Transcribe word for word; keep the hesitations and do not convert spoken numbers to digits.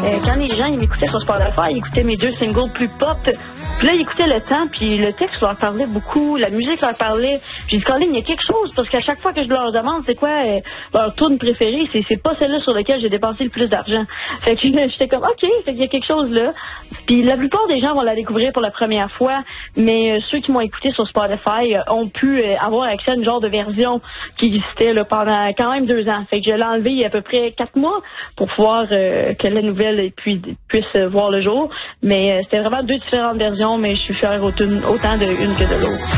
euh, quand les gens ils m'écoutaient sur Spotify, ils écoutaient mes deux singles plus pop. Puis là, ils écoutaient le temps, puis le texte leur parlait beaucoup, la musique leur parlait. J'ai dit, Colin, il y a quelque chose, parce qu'à chaque fois que je leur demande c'est quoi euh, leur tune préférée, c'est, c'est pas celle-là sur laquelle j'ai dépensé le plus d'argent. Fait que j'étais comme, OK, fait qu'il y a quelque chose là. Puis la plupart des gens vont la découvrir pour la première fois, mais euh, ceux qui m'ont écouté sur Spotify euh, ont pu euh, avoir accès à une genre de version qui existait là, pendant quand même deux ans. Fait que je l'ai enlevé il y a à peu près quatre mois pour pouvoir euh, que la nouvelle puisse, puisse euh, voir le jour. Mais euh, c'était vraiment deux différentes versions, mais je suis fière autant, autant de une que de l'autre.